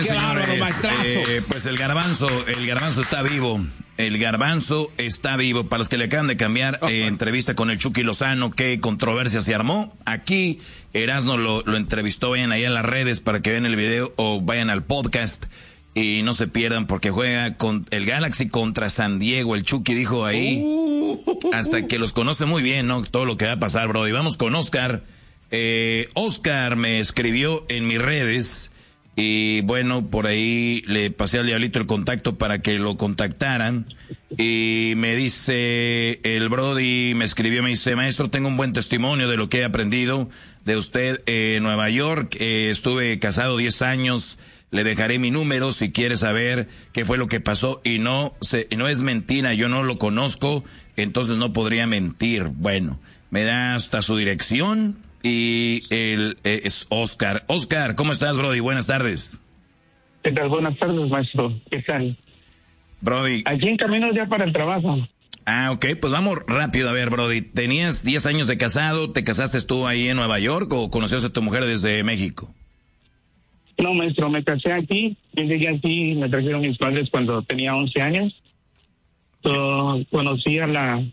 Señores, pues el garbanzo está vivo. El garbanzo está vivo. Para los que le acaban de cambiar, entrevista con el Chucky Lozano, qué controversia se armó. Aquí Erasmo lo entrevistó, vayan ahí a las redes para que vean el video o vayan al podcast y no se pierdan porque juega con el Galaxy contra San Diego. El Chucky dijo ahí, hasta que los conoce muy bien, ¿no? Todo lo que va a pasar, bro. Y vamos con Oscar. Oscar me escribió en mis redes y bueno, por ahí le pasé al diablito el contacto para que lo contactaran y me dice, el Brody me escribió, me dice, maestro, tengo un buen testimonio de lo que he aprendido de usted en Nueva York, estuve casado 10 años, le dejaré mi número si quiere saber qué fue lo que pasó y no es mentira, yo no lo conozco, entonces no podría mentir. Bueno, me da hasta su dirección. Y él es Oscar. Oscar, ¿cómo estás, Brody? Buenas tardes. ¿Qué tal? Buenas tardes, maestro. ¿Qué tal? Brody. Aquí en camino ya para el trabajo. Ok, pues vamos rápido. A ver, Brody, ¿tenías 10 años de casado? ¿Te casaste tú ahí en Nueva York o conocías a tu mujer desde México? No, maestro, me casé aquí. Yo llegué aquí, me trajeron mis padres cuando tenía 11 años. Conocí a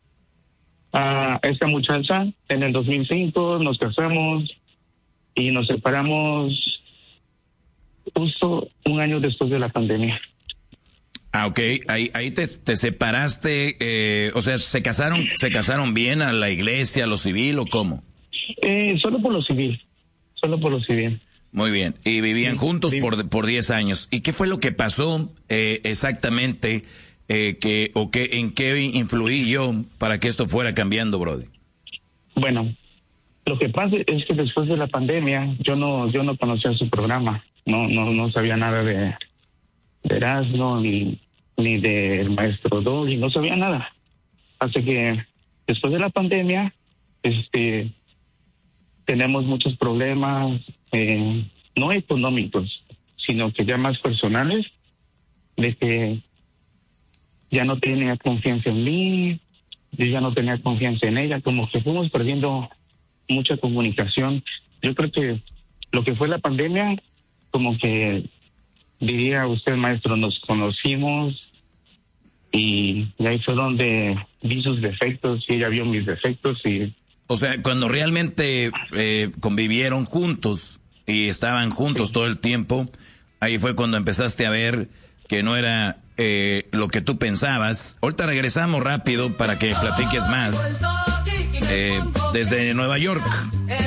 esta muchacha en el 2005, nos casamos y nos separamos justo un año después de la pandemia. Ok, ahí te separaste, o sea, ¿se casaron bien a la iglesia, a lo civil o cómo? Solo por lo civil. Muy bien, y vivían juntos sí. por 10 años. ¿Y qué fue lo que pasó exactamente? ¿En qué influí yo para que esto fuera cambiando, Brody? Bueno, lo que pasa es que después de la pandemia yo no conocía su programa, no sabía nada de Erasmo ni del maestro Doggy, no sabía nada. Así que después de la pandemia, tenemos muchos problemas, no económicos, sino que ya más personales, de que ya no tenía confianza en mí, yo ya no tenía confianza en ella, como que fuimos perdiendo mucha comunicación. Yo creo que lo que fue la pandemia, como que diría usted, maestro, nos conocimos y ahí fue donde vi sus defectos y ella vio mis defectos y... O sea, cuando realmente convivieron juntos y estaban juntos todo el tiempo, ahí fue cuando empezaste a ver que no era lo que tú pensabas. Ahorita regresamos rápido para que platiques más. Desde Nueva York,